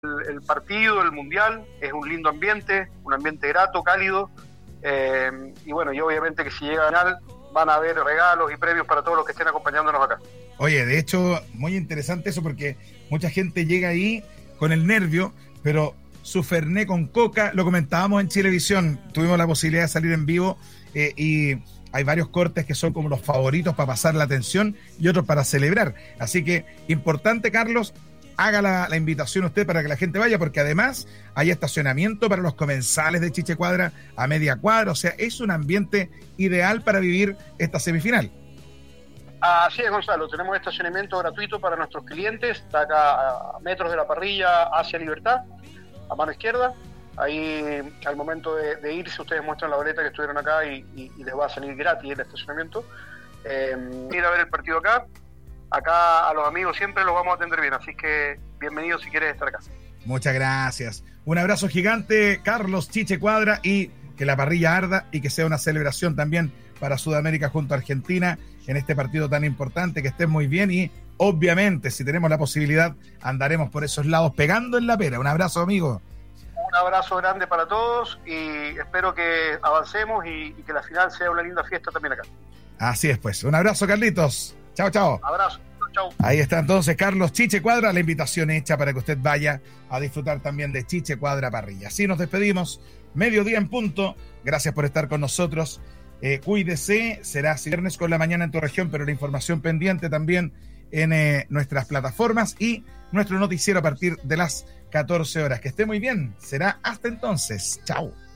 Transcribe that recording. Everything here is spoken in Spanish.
el partido, el mundial, es un lindo ambiente, un ambiente grato, cálido, y bueno, y obviamente que si llega a final van a haber regalos y premios para todos los que estén acompañándonos acá. Oye, de hecho, muy interesante eso porque mucha gente llega ahí con el nervio, pero su Fernet con coca, lo comentábamos en Chilevisión, tuvimos la posibilidad de salir en vivo y hay varios cortes que son como los favoritos para pasar la atención y otros para celebrar. Así que, importante, Carlos, haga la invitación usted para que la gente vaya, porque además hay estacionamiento para los comensales de Chiche Cuadra a media cuadra, o sea, es un ambiente ideal para vivir esta semifinal. Así es, Gonzalo, tenemos estacionamiento gratuito para nuestros clientes, está acá a metros de la parrilla hacia Libertad, a mano izquierda. Ahí al momento de irse ustedes muestran la boleta que estuvieron acá y les va a salir gratis el estacionamiento. Ir a ver el partido acá a los amigos siempre los vamos a atender bien, así que bienvenidos si quieres estar acá. Muchas gracias, un abrazo gigante, Carlos Chiche Cuadra, y que la parrilla arda y que sea una celebración también para Sudamérica junto a Argentina en este partido tan importante. Que estén muy bien y obviamente si tenemos la posibilidad andaremos por esos lados pegando en la pera. Un abrazo, amigo. Un abrazo grande para todos y espero que avancemos y que la final sea una linda fiesta también acá. Así es, pues. Un abrazo, Carlitos. Chao, chao. Abrazo. Chao. Ahí está entonces Carlos Chiche Cuadra, la invitación hecha para que usted vaya a disfrutar también de Chiche Cuadra Parrilla. Así nos despedimos, mediodía en punto. Gracias por estar con nosotros. Cuídese, será viernes con la mañana en tu región, pero la información pendiente también en nuestras plataformas y nuestro noticiero a partir de las 14 horas. Que esté muy bien. Será hasta entonces. Chao.